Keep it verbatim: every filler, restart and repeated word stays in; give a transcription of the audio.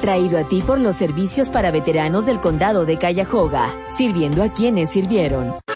Traído a ti por los servicios para veteranos del condado de Cuyahoga, sirviendo a quienes sirvieron.